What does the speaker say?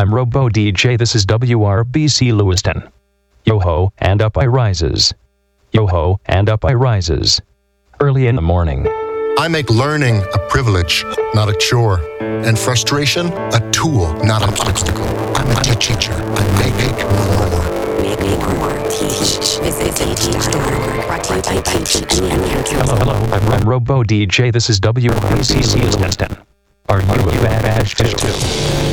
I'm Robo DJ, this is WRBC Lewiston. Yo-ho, and up I rises. Yo-ho, and up I rises. Early in the morning. I make learning a privilege, not a chore, and frustration a tool, not an obstacle. I'm a teacher. I make more. Make more. Teach. Visit teach.org. Brought to you by Teach and Hello, I'm Robo DJ, this is WRBC Lewiston. Are you a bad too?